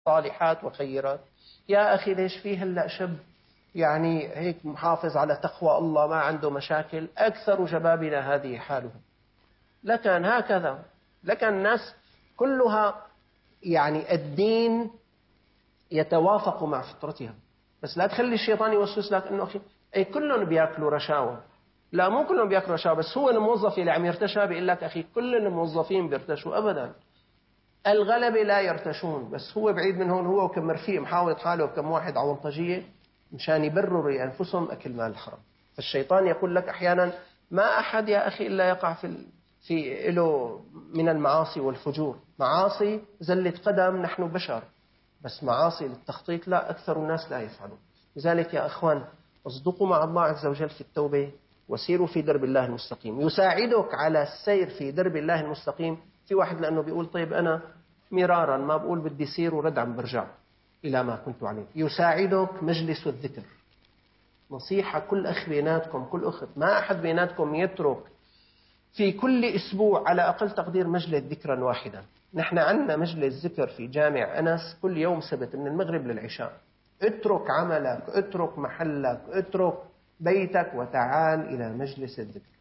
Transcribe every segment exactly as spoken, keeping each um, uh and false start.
صالحات وخيرات. يا أخي ليش في هلأ شاب يعني هيك محافظ على تقوى الله ما عنده مشاكل، أكثر شبابنا هذه حالهم. لكن هكذا، لكن الناس كلها يعني الدين يتوافق مع فطرتها. بس لا تخلي الشيطان يوسوس لك انه اخي اي كلهم بياكلوا رشاوى. لا مو كلهم بياكلوا رشاوى، بس هو الموظف اللي عم يرتشى بيقول لك اخي كل الموظفين بيرتشوا. ابدا، الغلبة لا يرتشون، بس هو بعيد من هون، هو وكم رفيق محاول حاله وكم واحد عونطجية مشان يبرروا لأنفسهم أكل مال الحرام. فالشيطان يقول لك أحيانا ما أحد يا أخي إلا يقع في في له من المعاصي والفجور. معاصي زلة قدم نحن بشر، بس معاصي للتخطيط لا، أكثر الناس لا يفعلون. لذلك يا أخوان اصدقوا مع الله عز وجل في التوبة وسيروا في درب الله المستقيم. يساعدك على السير في درب الله المستقيم. في واحد لأنه بيقول طيب أنا مرارا ما بقول بدي سير ورد عم برجع إلى ما كنت عليه. يساعدك مجلس الذكر. نصيحة كل أخ بيناتكم، كل أخت، ما أحد بيناتكم يترك في كل أسبوع على أقل تقدير مجلس ذكرا واحدا. نحن عندنا مجلس ذكر في جامع أنس كل يوم سبت من المغرب للعشاء. اترك عملك، اترك محلك، اترك بيتك وتعال إلى مجلس الذكر.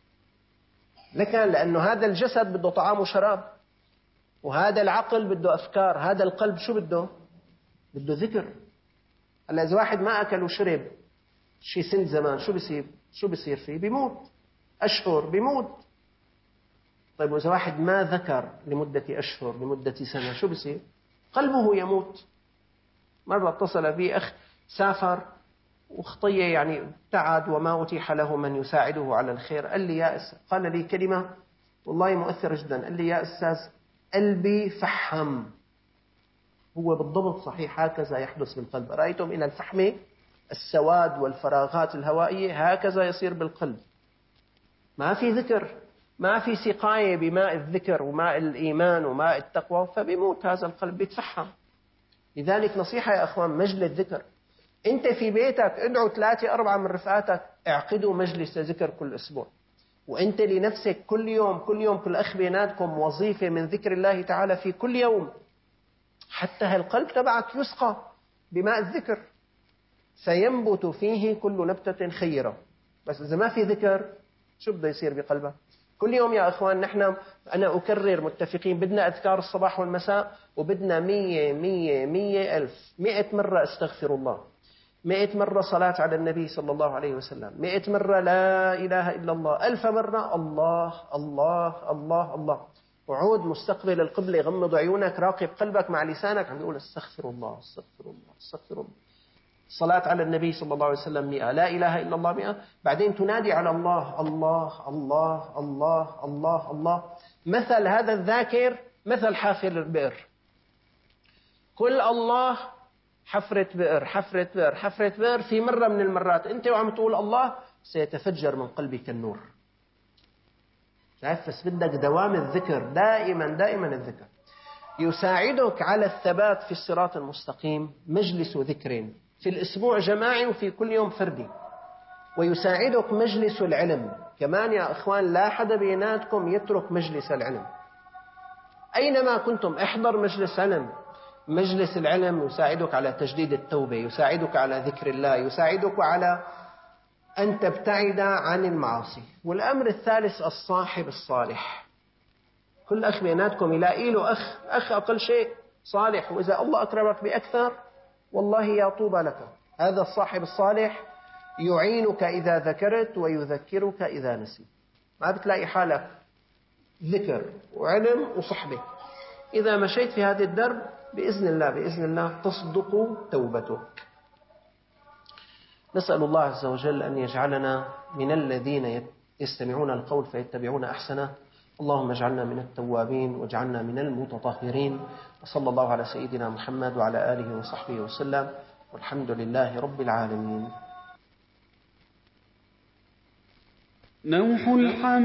لكن لأنه هذا الجسد بده طعام وشراب، وهذا العقل بده أفكار، هذا القلب شو بده؟ بده ذكر. هلا إذا واحد ما أكل وشرب شي سنة زمان شو بيصير؟ شو بيصير فيه؟ بيموت. أشهر بيموت. طيب وإذا واحد ما ذكر لمدة أشهر لمدة سنة شو بيصير؟ قلبه يموت. مرة اتصل بي أخ سافر وخطية يعني ابتعد وما أتيح له من يساعده على الخير. قال لي يا أس... قال لي كلمة والله مؤثرة جدا. قال لي يا أستاذ قلبي فحم. هو بالضبط صحيح هكذا يحدث بالقلب. رأيتم إلى الفحم السواد والفراغات الهوائية، هكذا يصير بالقلب. ما في ذكر، ما في سقاية بماء الذكر وماء الإيمان وماء التقوى، فبيموت هذا القلب بيتفحم. لذلك نصيحة يا أخوان مجلس ذكر. أنت في بيتك ادعو ثلاثة أربعة من رفقاتك، اعقدوا مجلس ذكر كل أسبوع. وأنت لنفسك كل يوم كل يوم كل أخ بيناتكم وظيفة من ذكر الله تعالى في كل يوم، حتى هالقلب تبعك يسقى بماء الذكر سينبت فيه كل نبتة خيرة. بس إذا ما في ذكر شو بده يصير بقلبك؟ كل يوم يا أخوان نحن أنا أكرر متفقين بدنا أذكار الصباح والمساء، وبدنا مية مية مية ألف مئة مرة أستغفر الله، مئة مرة صلاة على النبي صلى الله عليه وسلم، مئة مرة لا إله إلا الله، ألف مرة الله الله الله الله. وعود مستقبل القبلة، غمض عيونك، راقب قلبك مع لسانك عم يقول استغفر الله استغفر الله استغفر الله. صلاة على النبي صلى الله عليه وسلم مئة، لا إله إلا الله مئة. بعدين تنادي على الله الله الله الله الله الله. مثل هذا الذاكر مثل حافر البئر. كل الله حفرة بئر حفرة بئر حفرة بئر. في مرة من المرات أنت وعم تقول الله سيتفجر من قلبك النور. شايف؟ بس بدك دوام الذكر، دائما دائما الذكر. يساعدك على الثبات في الصراط المستقيم مجلس ذكرين في الأسبوع جماعي وفي كل يوم فردي. ويساعدك مجلس العلم كمان يا أخوان. لا حدا بيناتكم يترك مجلس العلم. أينما كنتم احضر مجلس علم. مجلس العلم يساعدك على تجديد التوبة، يساعدك على ذكر الله، يساعدك على أن تبتعد عن المعاصي. والأمر الثالث الصاحب الصالح. كل أخ بيناتكم يلاقي له أخ أخ أقل شيء صالح، وإذا الله أكرمك بأكثر والله يا طوبى لك. هذا الصاحب الصالح يعينك إذا ذكرت ويذكرك إذا نسيت. ما بتلاقي حالك ذكر وعلم وصحبة. إذا مشيت في هذا الدرب بإذن الله بإذن الله تصدق توبتك. نسأل الله عز وجل أن يجعلنا من الذين يستمعون القول فيتبعون أحسنه. اللهم اجعلنا من التوابين واجعلنا من المتطهرين. وصلى الله على سيدنا محمد وعلى آله وصحبه وسلم، والحمد لله رب العالمين. نوح الحمد